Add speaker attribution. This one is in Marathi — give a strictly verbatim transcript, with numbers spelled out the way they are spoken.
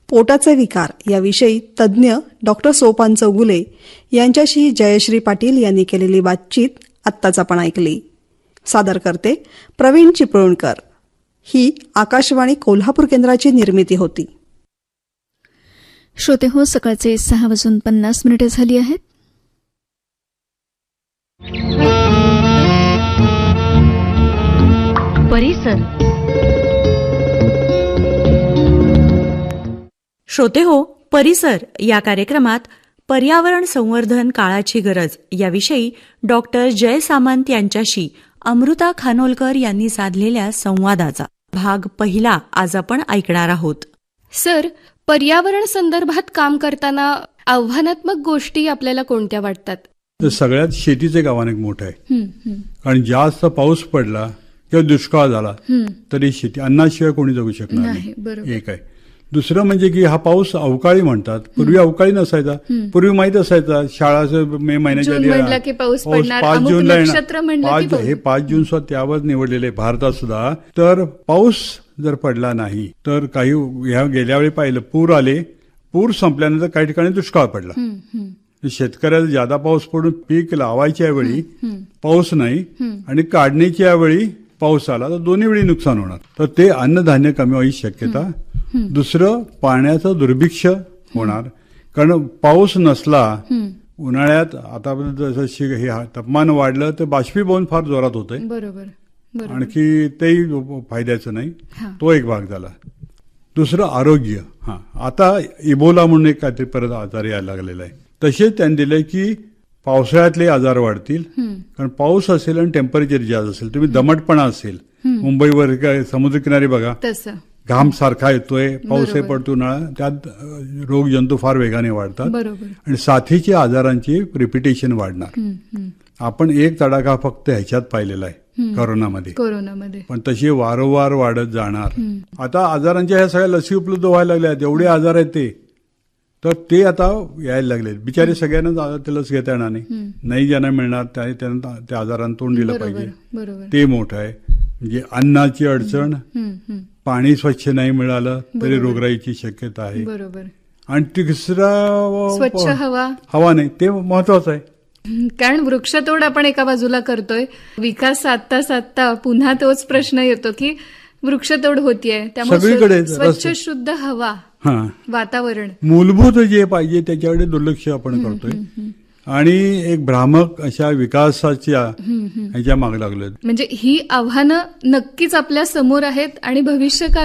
Speaker 1: पोटाचे विकार याविषयी तज्ज्ञ डॉक्टर सोपान चौगुले यांच्याशी जयश्री पाटील यांनी केलेली बातचीत आत्ताच आपण ऐकली. सादर करते प्रवीण चिपळूणकर. ही आकाशवाणी कोल्हापूर केंद्राची निर्मिती होती.
Speaker 2: श्रोते हो, सकाळचे सहा वाजून पन्नास मिनिटे झाली आहेत.
Speaker 3: परिसर. श्रोते हो, परिसर या कार्यक्रमात पर्यावरण संवर्धन काळाची गरज याविषयी डॉक्टर जय सामंत यांच्याशी अमृता खानोलकर यांनी साधलेल्या संवादाचा भाग पहिला आज आपण ऐकणार आहोत.
Speaker 4: सर, पर्यावरण संदर्भात काम करताना आव्हानात्मक गोष्टी आपल्याला कोणत्या वाटतात?
Speaker 5: सगळ्यात शेतीचे आव्हान एक मोठं आहे. कारण जास्त पाऊस पडला किंवा दुष्काळ झाला तरी शेती अन्नाशिवाय कोणी जगू शकणार नाही. एक आहे. दुसरं म्हणजे की हा पाऊस अवकाळी म्हणतात. पूर्वी अवकाळी नसायचा. पूर्वी माहित असायचा शाळा मे महिन्याच्या पाच जूनला येणार. हे पाच जून सुद्धा त्यावर निवडलेले भारतात सुद्धा. तर पाऊस जर पडला नाही तर काही ह्या गेल्या वेळी पाहिलं पूर आले. पूर संपल्यानंतर काही ठिकाणी दुष्काळ पडला. शेतकऱ्याला जादा पाऊस पडून पीक लावायच्या वेळी पाऊस नाही आणि काढणीच्या वेळी पाऊस आला तर दोन्ही वेळी नुकसान होणार. तर ते अन्नधान्य कमी व्हायची शक्यता. दुसरं पाण्याचं दुर्भिक्ष होणार. कारण पाऊस नसला उन्हाळ्यात आता जसं हे तापमान वाढलं तर बाष्पीभवन फार जोरात होतंय. बरोबर. आणखी तेही फायद्याचं नाही. तो एक भाग झाला. दुसरं आरोग्य. हा आता इबोला म्हणून एक काहीतरी परत आजार यायला लागलेला आहे. तसेच त्यांनी दिलंय की पावसाळ्यातले आजार वाढतील. कारण पाऊस असेल आणि टेम्परेचर जास्त असेल. तुम्ही दमटपणा असेल मुंबईवर समुद्रकिनारी बघा घाम सारखा येतोय. पाऊसही पडतो उन्हाळा. त्यात रोग जंतू फार वेगाने वाढतात आणि साथीच्या आजारांची रिपिटेशन वाढणार. आपण एक तडाखा फक्त ह्याच्यात पाहिलेला आहे कोरोनामध्ये. कोरोनामध्ये पण तशी वारंवार वाढत जाणार. आता आजारांच्या ह्या सगळ्या लसी उपलब्ध व्हायला लागल्या. एवढे आजार आहेत ते तर ते आता यायला लागले. बिचारे सगळ्यांना ते लस घेता येणार नाही. नाही ज्यांना मिळणार त्यांना त्या आजारांना तोंड दिलं पाहिजे. ते मोठं आहे. म्हणजे अन्नाची अडचण. पाणी स्वच्छ नाही मिळालं तरी रोगराईची शक्यता आहे. आणि तिसरा
Speaker 4: स्वच्छ हवा
Speaker 5: हवा नाही ते महत्वाचं आहे.
Speaker 4: कारण वृक्षतोड आपण एका बाजूला करतोय. विकास साधता साधता पुन्हा तोच प्रश्न येतो की वृक्षतोड होतीये. त्यामुळे स्वच्छ शुद्ध हवा वातावरण
Speaker 5: मूलभूत जे पाहिजे त्याच्याकडे दुर्लक्ष आपण करतोय. आणि एक भ्रामक अशा विकासाच्या ह्याच्या मागे लागलोय.
Speaker 4: म्हणजे ही आव्हानं नक्कीच आपल्या समोर आहेत आणि भविष्यकाल